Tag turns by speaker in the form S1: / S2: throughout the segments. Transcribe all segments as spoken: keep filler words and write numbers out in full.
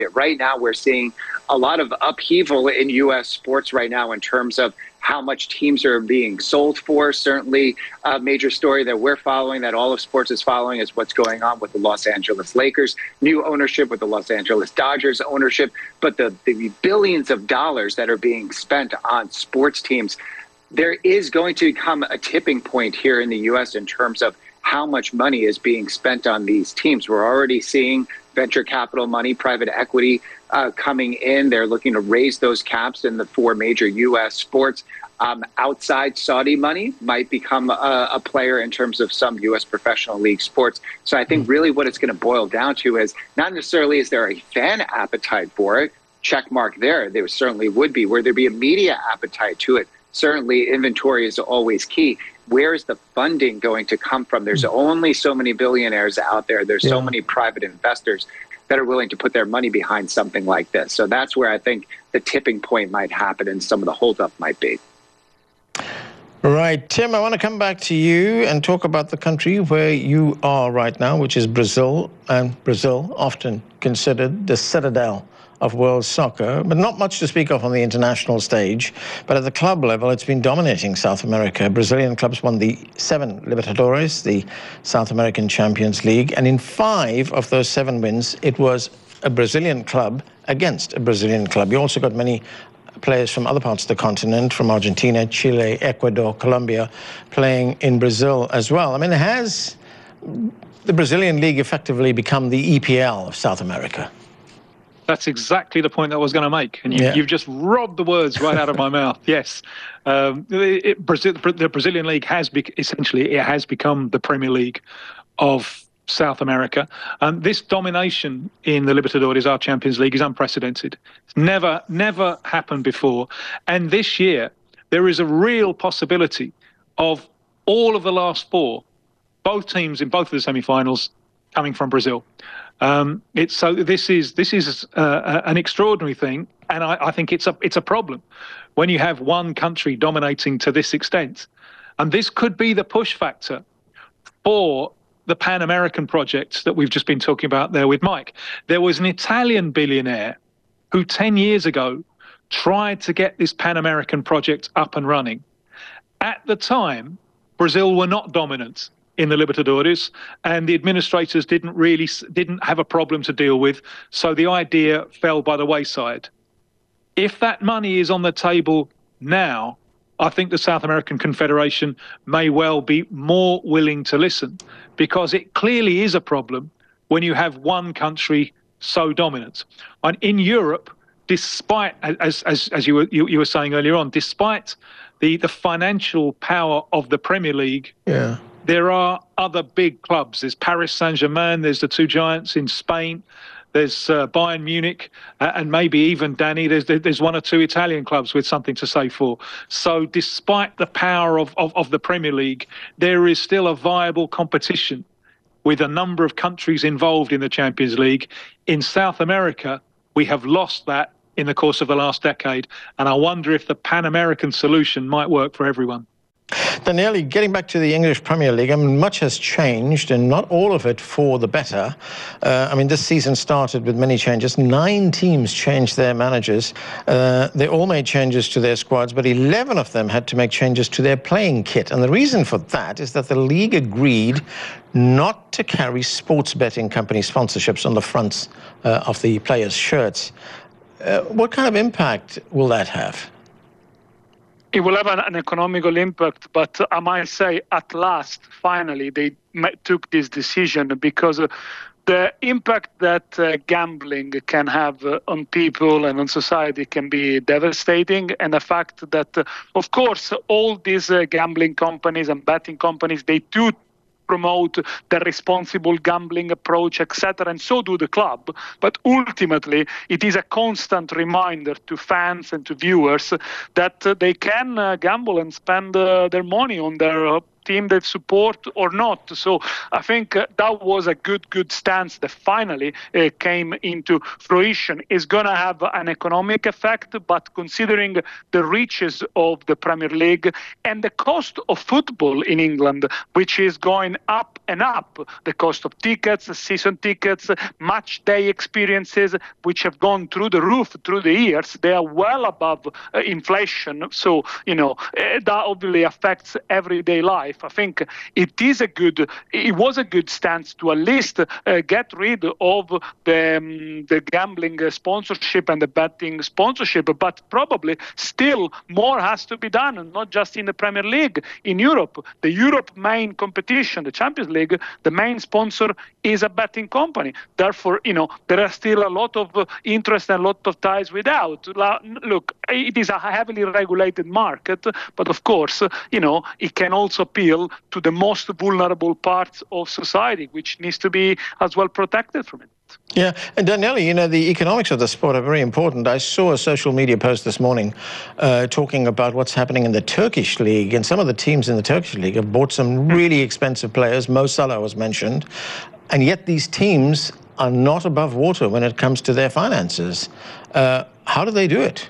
S1: Right now, we're seeing a lot of upheaval in U S sports right now in terms of how much teams are being sold for. Certainly, a major story that we're following, that all of sports is following, is what's going on with the Los Angeles Lakers, new ownership with the Los Angeles Dodgers ownership, but the, the billions of dollars that are being spent on sports teams. There is going to become a tipping point here in the U S in terms of how much money is being spent on these teams. We're already seeing venture capital money, private equity uh, coming in. They're looking to raise those caps in the four major U S sports. Um, outside Saudi money might become a, a player in terms of some U S professional league sports. So I think really what it's going to boil down to is not necessarily is there a fan appetite for it, check mark there. There certainly would be. Where there be a media appetite to it, certainly inventory is always key. Where is the funding going to come from? There's only so many billionaires out there. There's yeah. so many private investors that are willing to put their money behind something like this. So that's where I think the tipping point might happen and some of the holdup might be.
S2: Right. Tim, I want to come back to you and talk about the country where you are right now, which is Brazil. And Brazil, often considered the citadel of world soccer, but not much to speak of on the international stage. But at the club level, it's been dominating South America. Brazilian clubs won the seven Libertadores, the South American Champions League, and in five of those seven wins, it was a Brazilian club against a Brazilian club. You also got many players from other parts of the continent, from Argentina, Chile, Ecuador, Colombia, playing in Brazil as well. I mean, has the Brazilian league effectively become the E P L of South America?
S3: That's exactly the point that I was going to make. And you,
S2: yeah.
S3: you've just robbed the words right out of my mouth. Yes. Um, it, Brazil, the Brazilian league has be, essentially, it has become the Premier League of South America. Um, this domination in the Libertadores, our Champions League, is unprecedented. It's never, never happened before. And this year, there is a real possibility of all of the last four, both teams in both of the semi-finals, coming from Brazil. Um, it's so this is this is uh, an extraordinary thing, and I, I think it's a it's a problem when you have one country dominating to this extent, and this could be the push factor for the Pan American project that we've just been talking about there with Mike. There was an Italian billionaire who ten years ago tried to get this Pan American project up and running. At the time, Brazil were not dominant in the Libertadores, and the administrators didn't really didn't have a problem to deal with, so the idea fell by the wayside. If that money is on the table now, I think the South American Confederation may well be more willing to listen, because it clearly is a problem when you have one country so dominant. And in Europe, despite, as as as you were you, you were saying earlier on, despite the the financial power of the Premier League,
S2: yeah.
S3: there are other big clubs. There's Paris Saint-Germain, there's the two giants in Spain, there's uh, Bayern Munich, uh, and maybe even, Danny, there's there's one or two Italian clubs with something to say for. So despite the power of, of, of the Premier League, there is still a viable competition with a number of countries involved in the Champions League. In South America, we have lost that in the course of the last decade, and I wonder if the Pan-American solution might work for everyone.
S2: Daniele, getting back to the English Premier League, I mean, much has changed, and not all of it for the better. Uh, I mean, this season started with many changes. Nine teams changed their managers. Uh, they all made changes to their squads, but eleven of them had to make changes to their playing kit. And the reason for that is that the league agreed not to carry sports betting company sponsorships on the fronts uh, of the players' shirts. Uh, what kind of impact will that have?
S4: It will have an, an economical impact, but I might say at last, finally, they took this decision, because uh, the impact that uh, gambling can have uh, on people and on society can be devastating. And the fact that, uh, of course, all these uh, gambling companies and betting companies, they do promote the responsible gambling approach, et cetera, and so do the club. But ultimately, it is a constant reminder to fans and to viewers that uh, they can uh, gamble and spend uh, their money on their uh, team they support or not. So I think uh, that was a good, good stance that finally uh, came into fruition. It's going to have an economic effect, but considering the reaches of the Premier League and the cost of football in England, which is going up and up, the cost of tickets, season tickets, match day experiences, which have gone through the roof through the years, they are well above uh, inflation. So, you know, uh, that obviously affects everyday life. I think it is a good, it was a good stance to at least uh, get rid of the, um, the gambling sponsorship and the betting sponsorship, but probably still more has to be done, and not just in the Premier League. In Europe, the Europe main competition, the Champions League, the main sponsor is a betting company. Therefore, you know, there are still a lot of uh, interest and a lot of ties without. Look, it is a heavily regulated market, but of course, uh, you know, it can also appeal to the most vulnerable parts of society, which needs to be as well protected from it.
S2: Yeah, and Daniele, you know, the economics of the sport are very important. I saw a social media post this morning uh, talking about what's happening in the Turkish league, and some of the teams in the Turkish league have bought some really expensive players. Mo Salah was mentioned, and yet these teams are not above water when it comes to their finances. Uh, how do they do it?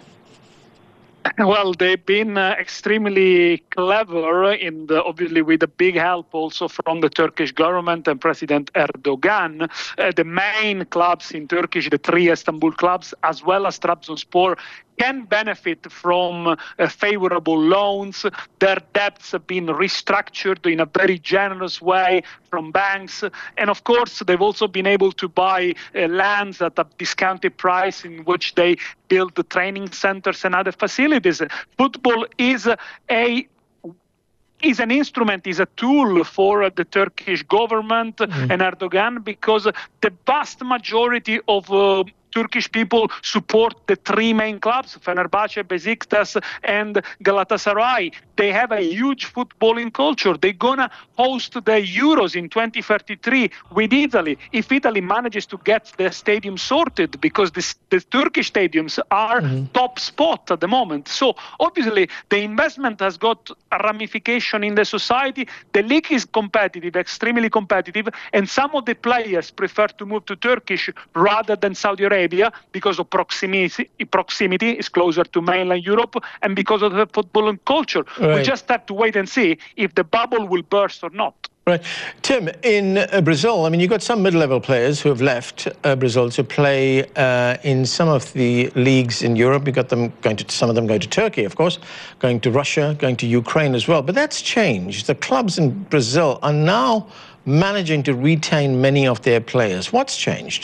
S4: Well, they've been uh, extremely clever, in the, obviously with a big help also from the Turkish government and President Erdogan. Uh, the main clubs in Turkey, the three Istanbul clubs, as well as Trabzonspor, can benefit from uh, favorable loans. Their debts have been restructured in a very generous way from banks. And of course, they've also been able to buy uh, lands at a discounted price in which they build the training centers and other facilities. Football is a is an instrument, is a tool for the Turkish government mm. and Erdogan, because the vast majority of uh, Turkish people support the three main clubs, Fenerbahce, Besiktas, and Galatasaray. They have a huge footballing culture. They're going to host the Euros in twenty thirty-three with Italy, if Italy manages to get the stadium sorted, because the, the Turkish stadiums are mm-hmm. top spot at the moment. So obviously the investment has got a ramification in the society. The league is competitive, extremely competitive, and some of the players prefer to move to Turkish rather than Saudi Arabia because of proximity. Proximity is closer to mainland Europe, and because of the footballing culture. Right. We just have to wait and see if the bubble will burst or not.
S2: Right. Tim, in uh, Brazil, I mean, you've got some mid-level players who have left uh, Brazil to play uh, in some of the leagues in Europe. You've got them going to, some of them going to Turkey, of course, going to Russia, going to Ukraine as well. But that's changed. The clubs in Brazil are now managing to retain many of their players. What's changed?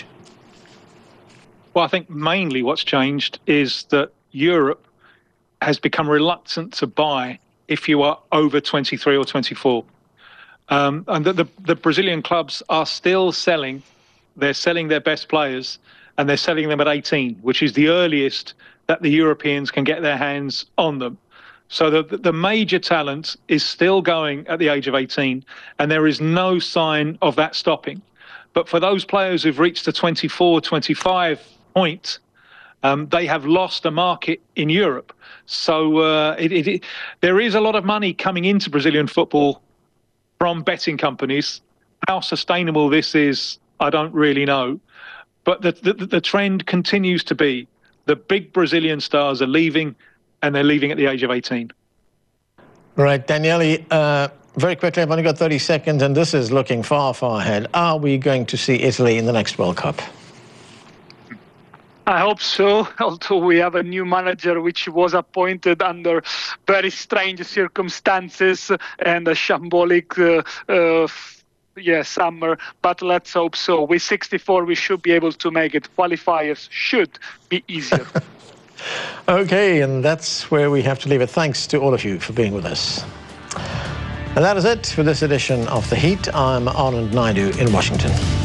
S3: Well, I think mainly what's changed is that Europe has become reluctant to buy if you are over twenty-three or twenty-four. Um, and the, the, the Brazilian clubs are still selling. They're selling their best players, and they're selling them at eighteen, which is the earliest that the Europeans can get their hands on them. So the, the major talent is still going at the age of eighteen, and there is no sign of that stopping. But for those players who've reached the twenty-four, twenty-five point, um, they have lost a market in Europe. So uh, it, it, it, there is a lot of money coming into Brazilian football from betting companies. How sustainable this is, I don't really know. But the, the, the trend continues to be the big Brazilian stars are leaving, and they're leaving at the age of eighteen.
S2: Right, Daniele, uh, very quickly, I've only got thirty seconds, and this is looking far, far ahead. Are we going to see Italy in the next World Cup?
S4: I hope so, although we have a new manager which was appointed under very strange circumstances and a shambolic uh, uh, yeah, summer, but let's hope so. With sixty-four, we should be able to make it. Qualifiers should be easier.
S2: Okay, and that's where we have to leave it. Thanks to all of you for being with us. And that is it for this edition of The Heat. I'm Anand Naidu in Washington.